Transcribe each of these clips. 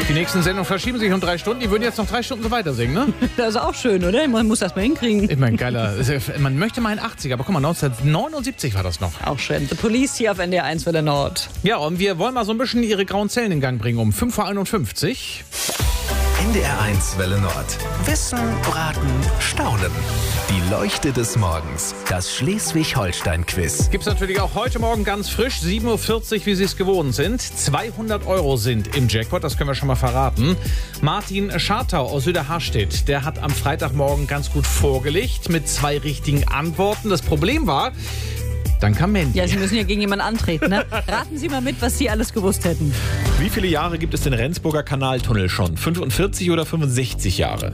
Die nächsten Sendungen verschieben sich um 3 Stunden. Die würden jetzt noch 3 Stunden so weiter singen, ne? Das ist auch schön, oder? Man muss das mal hinkriegen. Ich meine, geiler. Man möchte mal in 80, aber guck mal, 1979 war das noch. Auch schön. The Police hier auf NDR 1 Welle Nord. Ja, und wir wollen mal so ein bisschen ihre grauen Zellen in Gang bringen um 5:51 Uhr. NDR 1 Welle Nord. Wissen, Raten, Staunen. Die Leuchte des Morgens. Das Schleswig-Holstein-Quiz. Gibt's natürlich auch heute Morgen ganz frisch, 7:40 Uhr, wie Sie es gewohnt sind. 200 Euro sind im Jackpot, das können wir schon mal verraten. Martin Schartau aus Süderharstedt, der hat am Freitagmorgen ganz gut vorgelegt mit 2 richtigen Antworten. Das Problem war, dann kam Mandy. Ja, Sie müssen ja gegen jemanden antreten, ne? Raten Sie mal mit, was Sie alles gewusst hätten. Wie viele Jahre gibt es den Rendsburger Kanaltunnel schon? 45 oder 65 Jahre?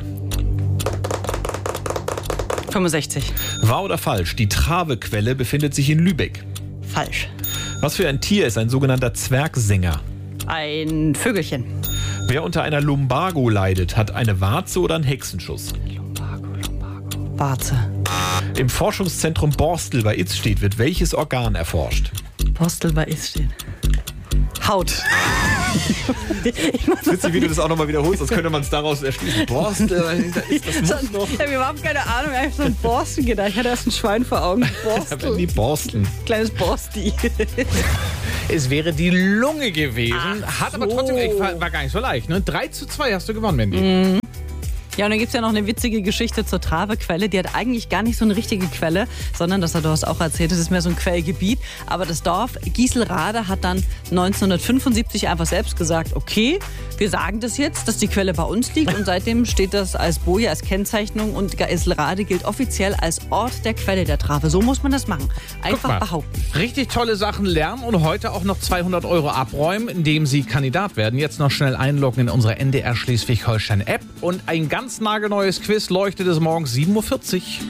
65. Wahr oder falsch? Die Travequelle befindet sich in Lübeck. Falsch. Was für ein Tier ist ein sogenannter Zwergsänger? Ein Vögelchen. Wer unter einer Lumbago leidet, hat eine Warze oder einen Hexenschuss? Lumbago. Warze. Im Forschungszentrum Borstel bei Itzstedt wird welches Organ erforscht? Borstel bei Itzstedt. Haut. Witzig, wie du das auch nochmal wiederholst, sonst könnte man es daraus erschließen. Borstel, das muss noch. Ich habe überhaupt keine Ahnung, ich habe so ein Borsten gedacht. Ich hatte erst ein Schwein vor Augen. Borstel. Die Borsteln. Kleines Borsti. Es wäre die Lunge gewesen, hat aber so. trotzdem, war gar nicht so leicht, ne? 3:2 hast du gewonnen, Mandy. Ja, und dann gibt es ja noch eine witzige Geschichte zur Travequelle. Die hat eigentlich gar nicht so eine richtige Quelle, sondern, das hat du hast auch erzählt, das ist mehr so ein Quellgebiet. Aber das Dorf Gieselrade hat dann 1975 einfach selbst gesagt, okay, wir sagen das jetzt, dass die Quelle bei uns liegt. Und seitdem steht das als Boje, als Kennzeichnung. Und Gieselrade gilt offiziell als Ort der Quelle der Trave. So muss man das machen. Einfach behaupten. Richtig tolle Sachen lernen und heute auch noch 200 Euro abräumen, indem Sie Kandidat werden. Jetzt noch schnell einloggen in unsere NDR Schleswig-Holstein-App und ein ganz nagelneues Quiz, Leuchte des Morgens, 7:40 Uhr.